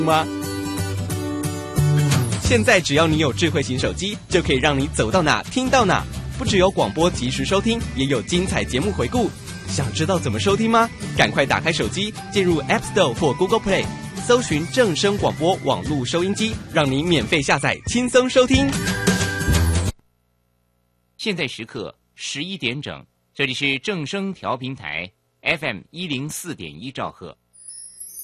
吗？现在只要你有智慧型手机，就可以让你走到哪听到哪。不只有广播及时收听，也有精彩节目回顾。想知道怎么收听吗？赶快打开手机，进入 App Store 或 Google Play， 搜寻正声广播网络收音机，让你免费下载，轻松收听。 现在时刻11点整，这里是正声调频台 FM104.1兆赫，